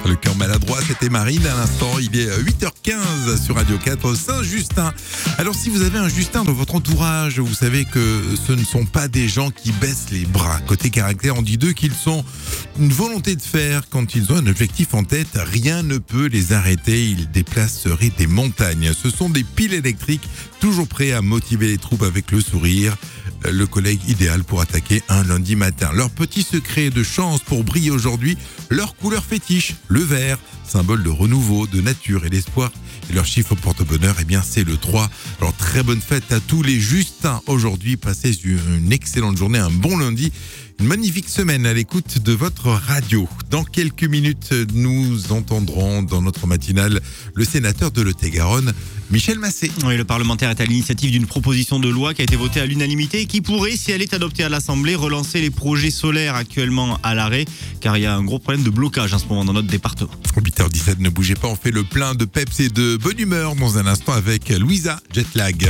Le cœur maladroit, c'était Marine à l'instant. Il est 8h15 sur Radio 4 Saint-Justin. Alors si vous avez un Justin dans votre entourage, vous savez que ce ne sont pas des gens qui baissent les bras. Côté caractère, on dit d'eux qu'ils sont une volonté de faire. Quand ils ont un objectif en tête, rien ne peut les arrêter. Ils déplaceraient des montagnes. Ce sont des piles électriques, toujours prêts à motiver les troupes avec le sourire. Le collègue idéal pour attaquer un lundi matin. Leur petit secret de chance pour briller aujourd'hui, leur couleur fétiche, le vert, symbole de renouveau, de nature et d'espoir. Et leur chiffre au porte-bonheur, eh bien, c'est le 3. Alors, très bonne fête à tous les Justins aujourd'hui. Passez une excellente journée, un bon lundi. Une magnifique semaine à l'écoute de votre radio. Dans quelques minutes, nous entendrons dans notre matinale le sénateur de Lot-et-Garonne, Michel Massé. Oui, le parlementaire est à l'initiative d'une proposition de loi qui a été votée à l'unanimité et qui pourrait, si elle est adoptée à l'Assemblée, relancer les projets solaires actuellement à l'arrêt, car il y a un gros problème de blocage en ce moment dans notre département. 8h17, ne bougez pas, on fait le plein de peps et de bonne humeur dans un instant avec Louisa Jetlag.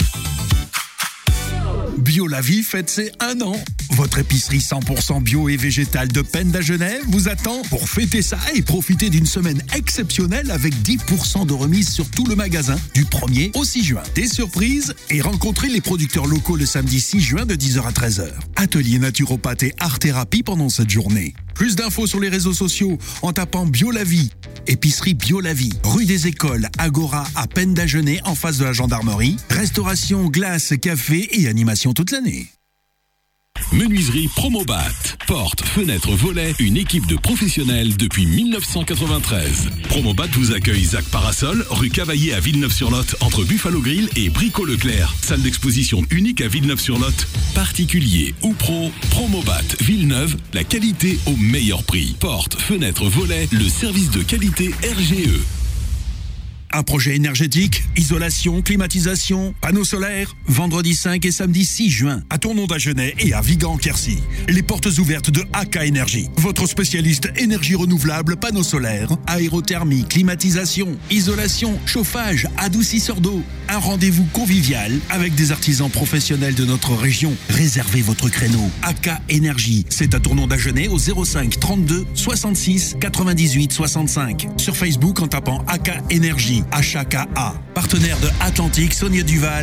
Bio la vie fête ses 1 an. Votre épicerie 100% bio et végétale de Pennes à Genève vous attend pour fêter ça et profiter d'une semaine exceptionnelle avec 10% de remise sur tout le magasin du 1er au 6 juin. Des surprises et rencontrez les producteurs locaux le samedi 6 juin de 10h à 13h. Atelier naturopathe et art-thérapie pendant cette journée. Plus d'infos sur les réseaux sociaux en tapant Bio la vie. Épicerie Bio la vie, rue des Écoles, Agora à Pennes d'Agenais en face de la gendarmerie. Restauration, glace, café et animation toute l'année. Menuiserie Promobat. Portes, fenêtres, volets, une équipe de professionnels depuis 1993. Promobat vous accueille Zac Parasol, rue Cavaillé à Villeneuve-sur-Lot, entre Buffalo Grill et Brico-Leclerc. Salle d'exposition unique à Villeneuve-sur-Lot. Particulier ou pro, Promobat Villeneuve, la qualité au meilleur prix. Portes, fenêtres, volets, le service de qualité RGE. Un projet énergétique, isolation, climatisation, panneaux solaires, vendredi 5 et samedi 6 juin, à Tournon d'Agenais et à Vigan-Quercy. Les portes ouvertes de AK Énergie, votre spécialiste énergie renouvelable, panneaux solaires, aérothermie, climatisation, isolation, chauffage, adoucisseur d'eau. Un rendez-vous convivial avec des artisans professionnels de notre région. Réservez votre créneau. AK Énergie, c'est à Tournon d'Agenais au 05 32 66 98 65. Sur Facebook en tapant AK Énergie. HKA, partenaire de Atlantique, Sonia Duval.